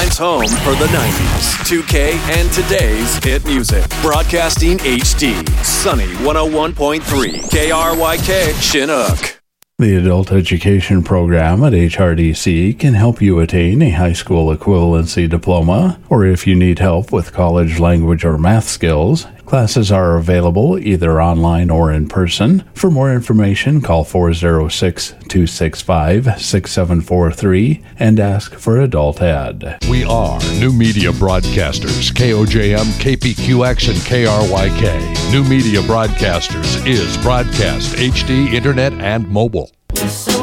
Irvine's home for the 90s, 2K, and today's hit music. Broadcasting HD, Sunny 101.3, KRYK, Chinook. The Adult Education Program at HRDC can help you attain a high school equivalency diploma, or if you need help with college language or math skills. Classes are available either online or in person. For more information, call 406-265-6743 and ask for Adult Ed. We are New Media Broadcasters, KOJM, KPQX, and KRYK. New Media Broadcasters is broadcast, HD, internet, and mobile.